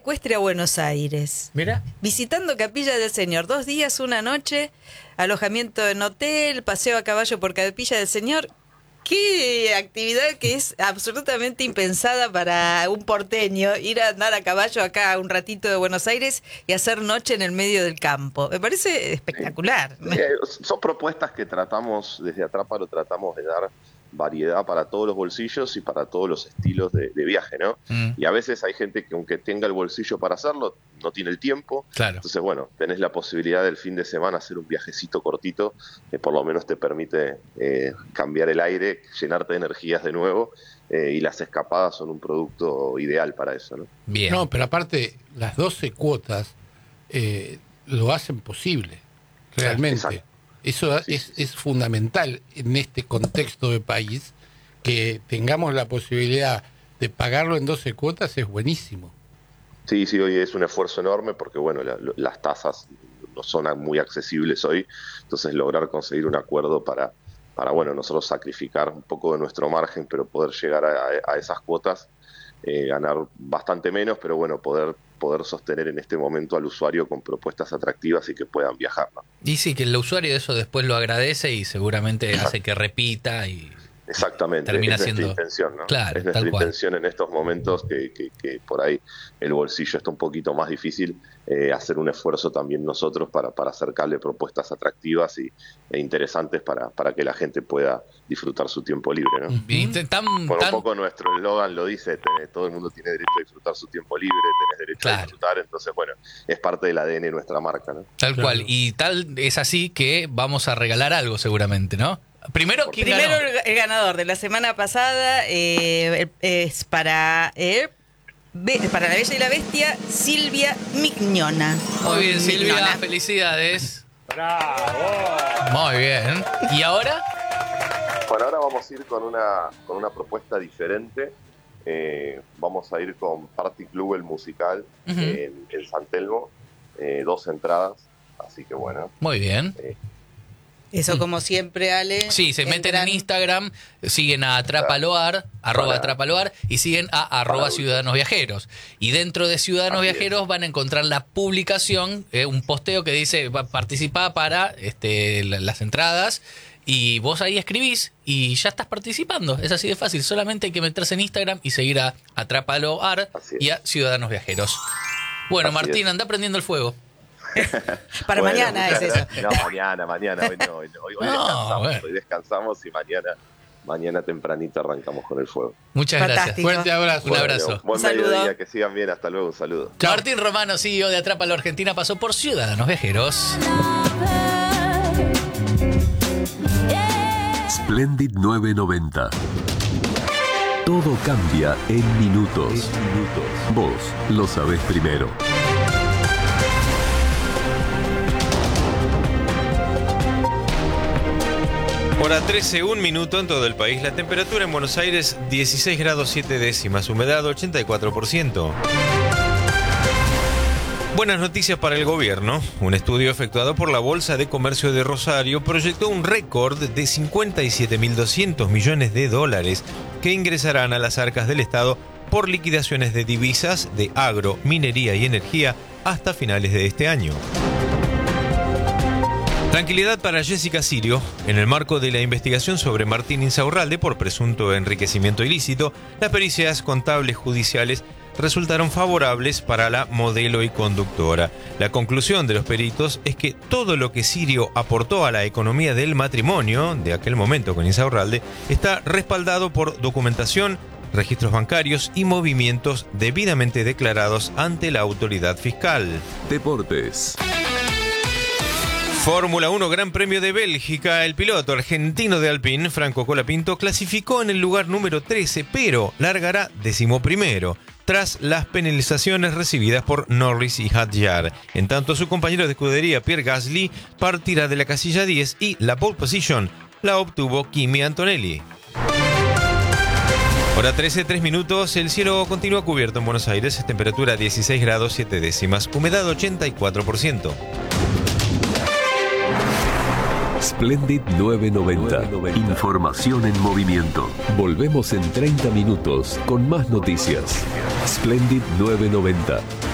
ecuestre a Buenos Aires. Mira. Visitando Capilla del Señor, 2 días, 1 noche, alojamiento en hotel, paseo a caballo por Capilla del Señor. Qué actividad que es absolutamente impensada para un porteño, ir a andar a caballo acá un ratito de Buenos Aires y hacer noche en el medio del campo. Me parece espectacular. Son propuestas que tratamos, desde Atrápalo tratamos de dar variedad para todos los bolsillos y para todos los estilos de viaje, ¿no? Y a veces hay gente que aunque tenga el bolsillo para hacerlo, no tiene el tiempo. Claro. Entonces, bueno, tenés la posibilidad del fin de semana hacer un viajecito cortito que por lo menos te permite cambiar el aire, llenarte de energías de nuevo, y las escapadas son un producto ideal para eso, ¿no? Bien. No, pero aparte, las 12 cuotas lo hacen posible, realmente. Exacto. Eso Sí, es fundamental en este contexto de país, que tengamos la posibilidad de pagarlo en 12 cuotas es buenísimo. Sí, hoy es un esfuerzo enorme porque, bueno, las tasas no son muy accesibles hoy, entonces lograr conseguir un acuerdo para bueno, nosotros sacrificar un poco de nuestro margen, pero poder llegar a esas cuotas, ganar bastante menos, pero bueno, poder sostener en este momento al usuario con propuestas atractivas y que puedan viajar, ¿no? Y sí, que el usuario eso después lo agradece y seguramente hace que repita y Exactamente, termina es nuestra siendo intención, ¿no? Claro, es nuestra tal cual. intención en estos momentos que por ahí el bolsillo está un poquito más difícil, hacer un esfuerzo también nosotros para acercarle propuestas atractivas e interesantes para que la gente pueda disfrutar su tiempo libre, ¿no? Un poco nuestro eslogan lo dice, todo el mundo tiene derecho a disfrutar su tiempo libre, tenés derecho a disfrutar, entonces bueno, es parte del ADN de nuestra marca, ¿no? Tal cual, y tal es así que vamos a regalar algo seguramente, ¿no? Primero el ganador de la semana pasada es para la Bella y la Bestia, Silvia Mignona. Muy bien, Silvia, Mignona. Felicidades. ¡Bravo! Muy bien. ¿Y ahora? Bueno, ahora vamos a ir con una propuesta diferente. Vamos a ir con Party Club, el musical, en San Telmo, 2 entradas, así que bueno. Muy bien. Eso como siempre, Ale. Sí, se meten en Instagram, siguen a Atrapaloar, @Atrapaloar, y siguen a @Ciudadanos Viajeros. Y dentro de Ciudadanos Viajeros van a encontrar la publicación, un posteo que dice participa para las entradas. Y vos ahí escribís y ya estás participando. Es así de fácil. Solamente hay que meterse en Instagram y seguir a Atrapaloar y a Ciudadanos Viajeros. Bueno, Martín, anda prendiendo el fuego. Para bueno, mañana es eso. No, mañana. Hoy descansamos y mañana tempranito arrancamos con el fuego. Muchas gracias. Fuerte abrazo. Un abrazo. Buen mediodía, que sigan bien. Hasta luego, un saludo. Chao. Martín Romano, CEO de Atrápalo Argentina, pasó por Ciudadanos Viajeros. Splendid 990. Todo cambia en minutos. Vos lo sabés primero. Hora 13, 1 minuto en todo el país. La temperatura en Buenos Aires 16 grados 7 décimas, humedad 84%. Buenas noticias para el gobierno. Un estudio efectuado por la Bolsa de Comercio de Rosario proyectó un récord de 57.200 millones de dólares que ingresarán a las arcas del Estado por liquidaciones de divisas, de agro, minería y energía hasta finales de este año. Tranquilidad para Jessica Sirio. En el marco de la investigación sobre Martín Insaurralde por presunto enriquecimiento ilícito, las pericias contables judiciales resultaron favorables para la modelo y conductora. La conclusión de los peritos es que todo lo que Sirio aportó a la economía del matrimonio de aquel momento con Insaurralde está respaldado por documentación, registros bancarios y movimientos debidamente declarados ante la autoridad fiscal. Deportes. Fórmula 1 Gran Premio de Bélgica. El piloto argentino de Alpine, Franco Colapinto, clasificó en el lugar número 13, pero largará 11º, tras las penalizaciones recibidas por Norris y Hadjar. En tanto, su compañero de escudería, Pierre Gasly, partirá de la casilla 10 y la pole position la obtuvo Kimi Antonelli. Hora 13, 3 minutos. El cielo continúa cubierto en Buenos Aires. Temperatura 16 grados 7 décimas. Humedad 84%. Splendid 990. Información en movimiento. Volvemos en 30 minutos con más noticias. Splendid 990.